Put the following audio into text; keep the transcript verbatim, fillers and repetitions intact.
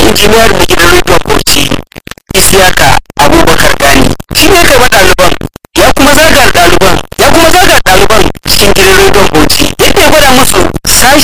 injiniyar mai gidan rediyon Bauchi Isiyaka Abubakar Gani shi ne gaba ɗaliban ya kuma zaga ɗaliban ya kuma zaga ɗaliban cikin gidan rediyon Bauchi yadda ya gwada musu